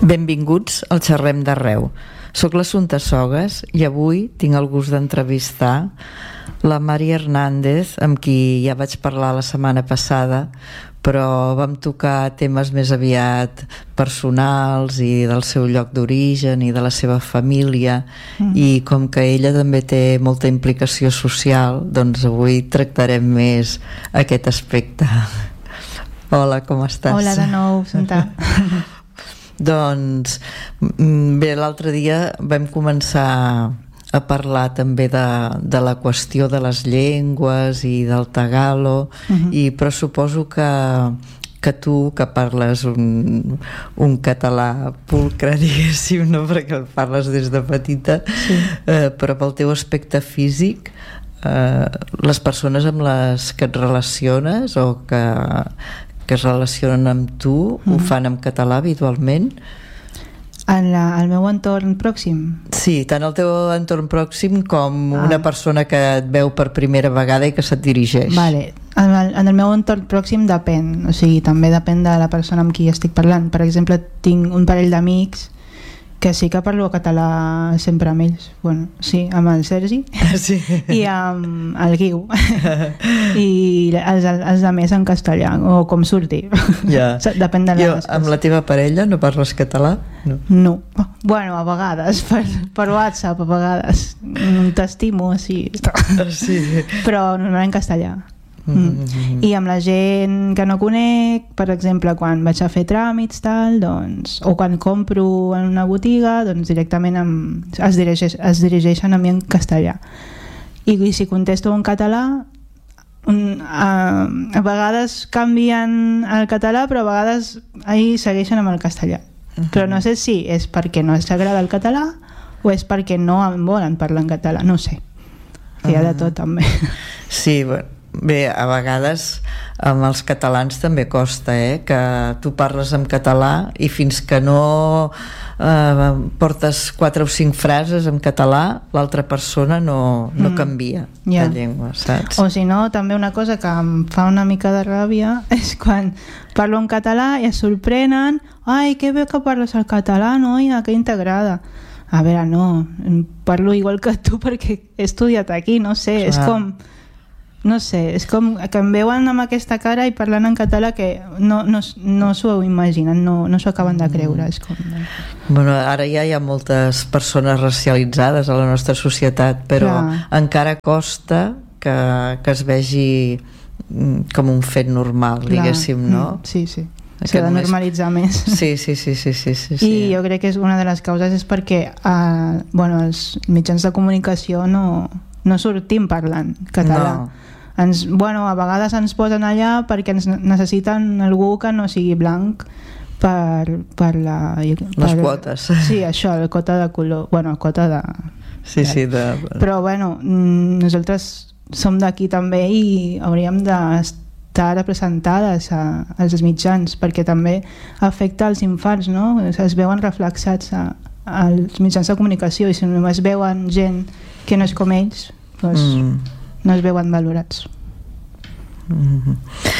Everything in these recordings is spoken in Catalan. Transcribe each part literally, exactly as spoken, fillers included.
Benvinguts al Xerrem d'Arreu. Soc l'Assumpta Sogas i avui tinc el gust d'entrevistar la Mari Hernández, amb qui ja vaig parlar la setmana passada, però vam tocar temes més aviat personals i del seu lloc d'origen i de la seva família, mm. i com que ella també té molta implicació social, doncs avui tractarem més aquest aspecte. Hola, com estàs? Hola de nou, Assumpta. Doncs bé, l'altre dia vam començar a parlar també de, de la qüestió de les llengües i del tagalo, uh-huh. i però suposo que, que tu, que parles un, un català pulcre, diguéssim, no? Perquè el parles des de petita, sí. eh, però pel teu aspecte físic, eh, les persones amb les que et relaciones o que que es relacionen amb tu, mm. ho fan en català habitualment? En la, el meu entorn pròxim? Sí, tant el teu entorn pròxim com ah. una persona que et veu per primera vegada i que se't dirigeix. Vale. En el, en el meu entorn pròxim depèn, o sigui, també depèn de la persona amb qui estic parlant. Per exemple, tinc un parell d'amics que sí que parlo català sempre amb ells, bueno, sí, amb el Sergi, sí. i amb el Guiu, i els, els altres en castellà, o com surti, ja. Depèn de jo, amb la teva parella no parles català? No. no. Bueno, a vegades, per, per WhatsApp, a vegades, t'estimo, sí. sí. Però normalment en castellà. Mm. I amb la gent que no conec, per exemple, quan vaig a fer tràmits tal, doncs, o quan compro en una botiga, doncs directament amb, es, dirigeix, es dirigeixen a mi en castellà, i, i si contesto en català, un, a, a vegades canvien el català, però a vegades ahí segueixen amb el castellà. Uh-huh. Però no sé si és perquè no els agrada el català o és perquè no em volen parlar en català, no sé, que hi ha de tot també. Sí, bueno, bé, a vegades amb els catalans també costa, eh? Que tu parles en català i fins que no eh, portes quatre o cinc frases en català, l'altra persona no, no mm. canvia yeah. de llengua, saps? O si no, també una cosa que em fa una mica de ràbia és quan parlo en català i es sorprenen, ai, que bé que parles el català, noia, que t'agrada. A veure, no, parlo igual que tu perquè he estudiat aquí, no sé, clar. És com... no sé, és com que em veuen amb aquesta cara i parlant en català que no, no, no s'ho imaginen, no, no s'ho acaben de creure. És com... Bueno, ara ja hi ha moltes persones racialitzades a la nostra societat, però clar. Encara costa que, que es vegi com un fet normal, clar. Diguéssim, no? Sí, sí. S'ha de normalitzar més. Sí, sí, sí, sí, sí, sí, sí. I jo crec que és una de les causes és perquè eh, bueno, els mitjans de comunicació no, no sortim parlant català. No. Ens, bueno, a vegades ens posen allà perquè ens necessiten algú que no sigui blanc per, per la... Per, les quotes. Sí, això, la quota de color, bueno, quota de... Sí, sí, de... Però bueno, nosaltres som d'aquí també i hauríem d'estar representades a, als mitjans perquè també afecta els infants, no? Es veuen reflexats a, als mitjans de comunicació i si només veuen gent que no és com ells, doncs... Mm. no es veuen valorats. Mm-hmm.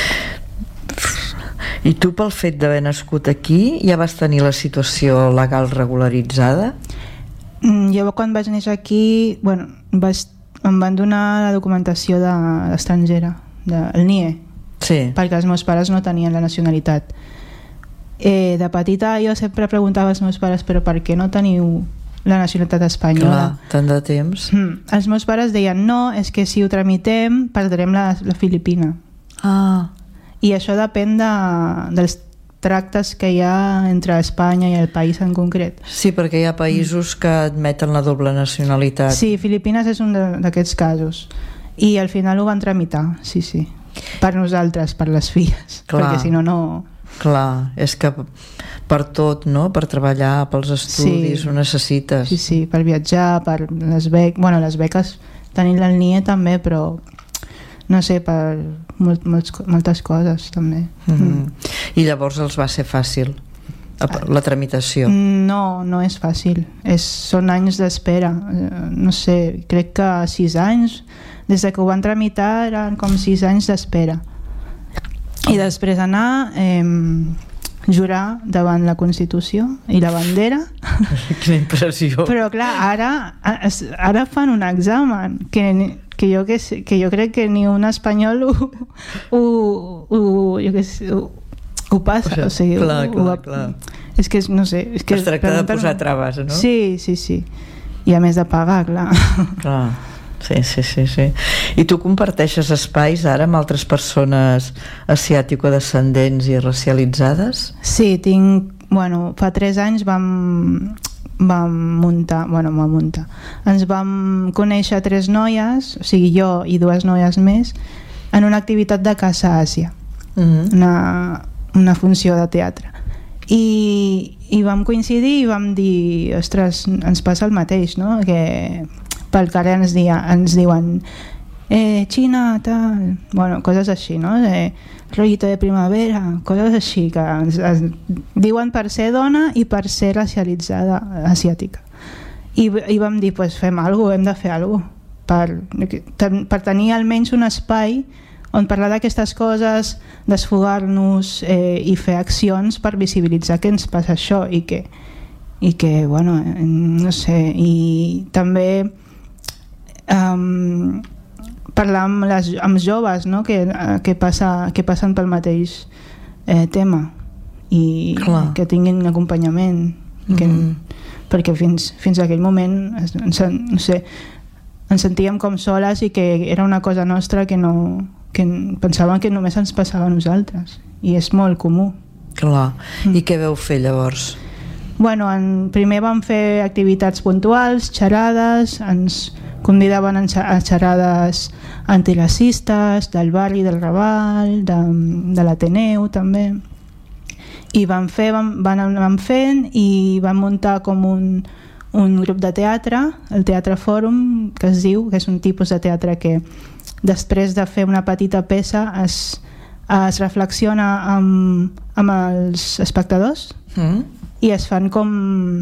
I tu, pel fet d'haver nascut aquí, ja vas tenir la situació legal regularitzada? Mm, jo quan vaig néixer aquí, bueno, vaig, em van donar la documentació de, estrangera, del N I E, sí. perquè els meus pares no tenien la nacionalitat. Eh, de petita jo sempre preguntava als meus pares, però per què no teniu la nacionalitat espanyola? Clar, tant de temps. Mm. Els meus pares deien no, és que si ho tramitem perdrem la, la Filipina. Ah. I això depèn de, dels tractes que hi ha entre Espanya i el país en concret. Sí, perquè hi ha països mm. que admeten la doble nacionalitat. Sí, Filipines és un d'aquests casos. I al final ho van tramitar, sí, sí. Per nosaltres, per les filles. Clar. Perquè si no, no... Clar, és que per tot, no? Per treballar, pels estudis, sí. Ho necessites. Sí, sí, per viatjar, per les beques, bueno, les beques tenint el N I E també, però no sé, per molt, molts, moltes coses també. Mm-hmm. Mm. I llavors els va ser fàcil la tramitació? No, no és fàcil, és, són anys d'espera, no sé, crec que sis anys, des que ho van tramitar eren com sis anys d'espera. I després anar eh, jurar davant la Constitució i la bandera. Quina impressió. Però clar, ara, ara fan un examen que, que, jo, que, que jo crec que ni un espanyol ho, ho, ho, jo que sé, ho, ho passa. O sigui, clar, ho, clar, ho, clar. És que, no sé... És que es tracta de posar traves, no? Sí, sí, sí. I a més de pagar, clar. Clar. Sí, sí, sí, sí. I tu comparteixes espais ara amb altres persones asiàtico-descendents i racialitzades? Sí, tinc... Bueno, fa tres anys vam, vam muntar... Bueno, vam muntar. Ens vam conèixer tres noies, o sigui, jo i dues noies més, en una activitat de Casa Àsia. Mm-hmm. Una, una funció de teatre. I, i vam coincidir i vam dir, ostres, ens passa el mateix, no? Que pel carrer ens, dia, ens diuen eh, Xina, tal, bueno, coses així, no? Eh, rollito de primavera, coses així que ens, ens diuen per ser dona i per ser racialitzada asiàtica. I, i vam dir, pues fem alguna cosa, hem de fer alguna cosa per, per tenir almenys un espai on parlar d'aquestes coses, desfogar-nos eh, i fer accions per visibilitzar que ens passa això i que, i que bueno, eh, no sé, i també um, parlar amb, les, amb joves, no? que, que, passa, que passen pel mateix eh, tema i Clar. que tinguin acompanyament que, mm-hmm. perquè fins, fins a aquell moment ens, no sé, ens sentíem com soles i que era una cosa nostra que no que pensaven que només ens passava a nosaltres i és molt comú. Clar. Mm. I què veu fer llavors? Bueno, en, primer vam fer activitats puntuals, xerrades, ens convidaven a xerrades antiracistes del barri del Raval, de, de l'Ateneu també, i vam fer, vam, van, vam fent i vam muntar com un, un grup de teatre, el Teatre Fòrum, que es diu, que és un tipus de teatre que després de fer una petita peça es, es reflexiona amb, amb els espectadors mm. i es fan com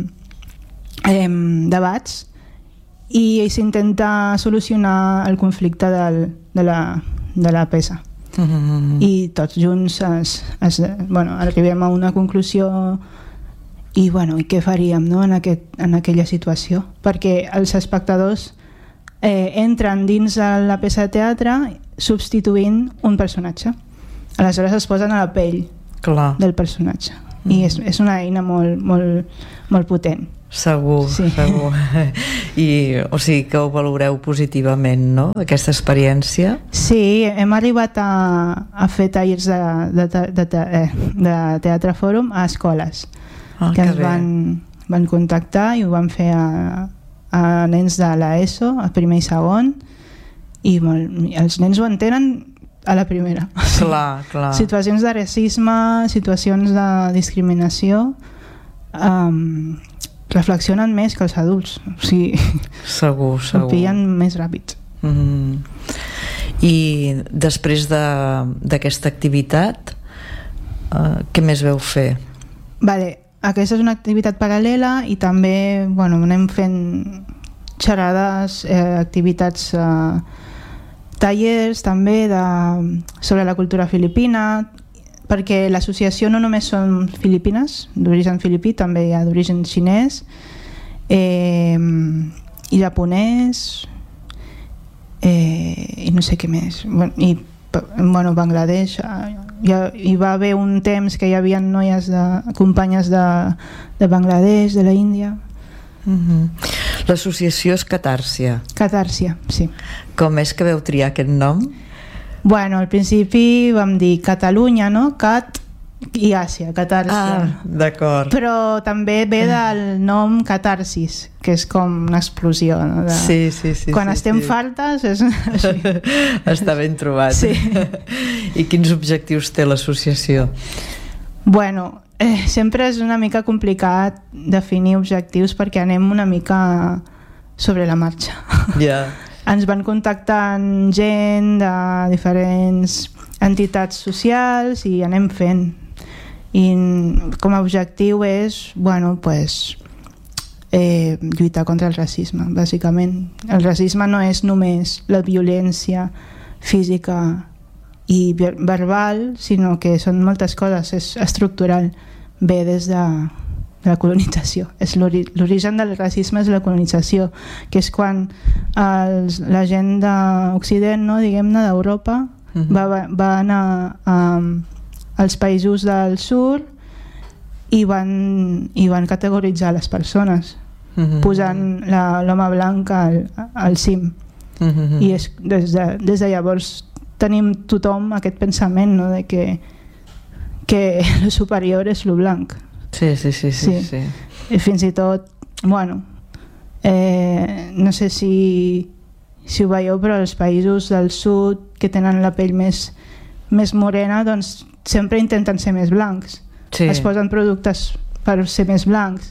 eh, debats i s'intenta solucionar el conflicte del, de, la, de la peça mm-hmm. i tots junts es, es, bueno, arribem a una conclusió i, bueno, i què faríem, no, en, aquest, en aquella situació, perquè els espectadors Eh, entren dins la peça de teatre substituint un personatge, aleshores es posen a la pell Clar. del personatge mm. i és, és una eina molt, molt, molt potent. Segur, sí. segur. I, o sigui que ho valoreu positivament, no?, aquesta experiència. Sí, hem arribat a, a fer tallers de, de, de, de, eh, de Teatre Fòrum a escoles ah, que, que ens van, van contactar i ho van fer a a nens de l'ESO, a primer i segon, i molt, els nens ho entenen a la primera. Clar, clar. Situacions de racisme, situacions de discriminació, um, reflexionen més que els adults. O sigui, segur, segur. Ho pillen més ràpid. Mm. I després d'aquesta de, activitat, uh, què més veu fer? Vale, aquesta és una activitat paral·lela i també, bueno, anem fent xerrades, eh, activitats, eh, tallers també de, sobre la cultura filipina, perquè l'associació no només són filipines, d'origen filipí, també hi ha d'origen xinès, eh, i japonès, eh, i no sé què més, bueno, i bueno, Bangladesh, hi, hi va haver un temps que hi havia noies de, companyes de, de Bangladesh, de la Índia. Mm-hmm. L'associació és Catàrsia. Catàrsia, sí. Com és que veu triar aquest nom? Bueno, al principi vam dir Catalunya, no? Cat i Àsia, Catàrsia. Ah, d'acord. Però també ve del nom catarsis, que és com una explosió, no? De... Sí, sí, sí. Quan sí, estem sí. fartes és així. Està ben trobat. Sí. I quins objectius té l'associació? Bueno, eh, sempre és una mica complicat definir objectius perquè anem una mica sobre la marxa. Ja. Yeah. Ens van contactant gent de diferents entitats socials i anem fent. I com a objectiu és, bueno, pues, eh, lluitar contra el racisme, bàsicament. El racisme no és només la violència física i verbal, sinó que són moltes coses, és estructural, ve des de, de la colonització. És l'origen del racisme és la colonització, que és quan els, la gent d'Occident, no, diguem-ne, d'Europa, uh-huh. va, va anar a, als països del sud i van, i van categoritzar les persones, uh-huh. posant l'home blanc al, al cim. Uh-huh. I és, des, de, des de llavors tenim tothom aquest pensament, no, de que, que lo superior és lo blanc. Sí, sí, sí, sí, sí. sí. I fins i tot, bueno, eh, no sé si, si ho veieu, però els països del sud que tenen la pell més, més morena, doncs sempre intenten ser més blancs. Sí. Es posen productes per ser més blancs.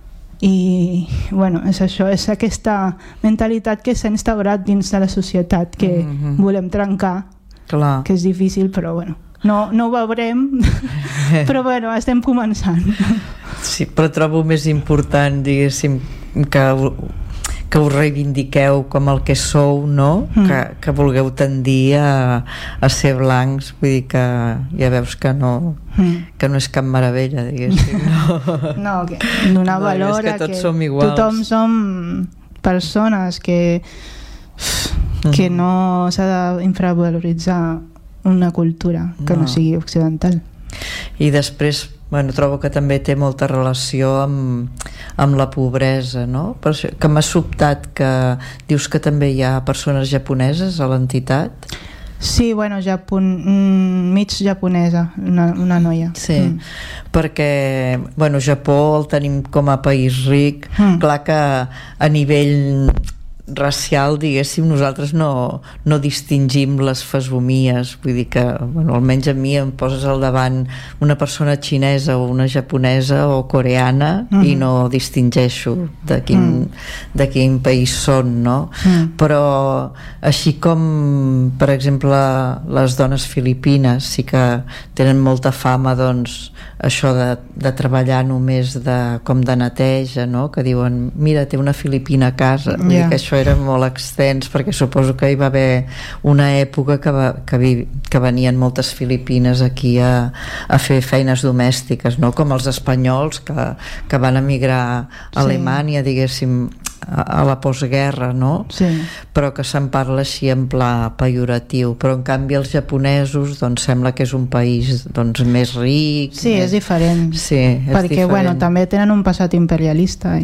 I bueno, és això, és aquesta mentalitat que s'ha instaurat dins de la societat que mm-hmm. volem trencar. Clar. Que és difícil, però bueno, no, no ho veurem però bueno, estem començant. Sí, però trobo més important, diguéssim, que, que us reivindiqueu com el que sou, no? Mm. Que, que vulgueu tendir a, a ser blancs, vull dir que ja veus que no mm. que no és cap meravella, diguéssim, no? No, que donar no, valor que a tots que som iguals. Tothom som persones que que no s'ha d'infravaloritzar una cultura que no, no sigui occidental. I després, bueno, trobo que també té molta relació amb, amb la pobresa, no? Per això, que m'ha sobtat que dius que també hi ha persones japoneses a l'entitat. Sí, bueno, Japon, mig japonesa, una, una noia. Sí, mm. perquè, bueno, Japó el tenim com a país ric, mm. clar que a nivell racial, diguéssim, nosaltres no, no distingim les fesomies, vull dir que, bueno, almenys a mi em poses al davant una persona xinesa o una japonesa o coreana mm. i no distingeixo de quin, mm. de quin país són, no? Mm. Però així com, per exemple, les dones filipines sí que tenen molta fama, doncs, això de, de treballar només de, com de neteja, no? Que diuen, mira, té una filipina a casa, yeah. Vull dir que això era molt extens, perquè suposo que hi va haver una època que, va, que, vi, que venien moltes filipines aquí a, a fer feines domèstiques, no? Com els espanyols que, que van emigrar a sí. Alemanya, diguéssim, a, a la postguerra, no? Sí. Però que se'n parla així en pla pejoratiu, però en canvi els japonesos, doncs sembla que és un país, doncs, més ric. Sí, més... és diferent. Sí, és perquè diferent. Bueno, també tenen un passat imperialista